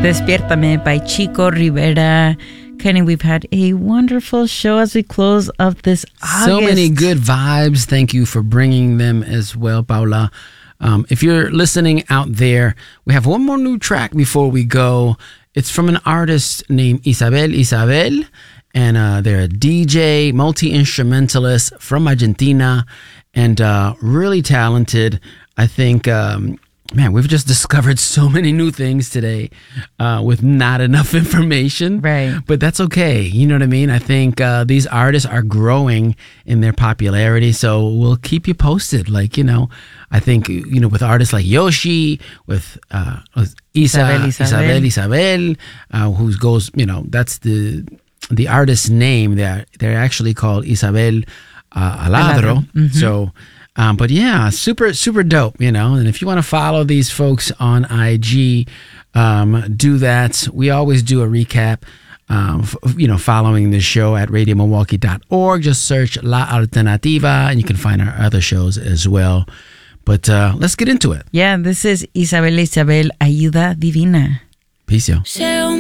Despiértame by Chico Rivera. Kenny, we've had a wonderful show as we close of this August. So many good vibes. Thank you for bringing them as well, Paula. If you're listening out there, we have one more new track before we go. It's from an artist named Isabel, and they're a DJ, multi-instrumentalist from Argentina, and really talented. I think, man, we've just discovered so many new things today with not enough information. Right. But that's okay. You know what I mean? I think these artists are growing in their popularity, so we'll keep you posted. Like, you know, I think, you know, with artists like Yoshi, with Isabel, who goes, you know, that's the artist's name. They're actually called Isabel Aladro. Mm-hmm. So, but yeah, super, super dope, you know. And if you want to follow these folks on IG, do that. We always do a recap, you know, following the show at radiomilwaukee.org. Just search La Alternativa, and you can find our other shows as well. But let's get into it. Yeah, this is Isabel Ayuda Divina. Peace, yo.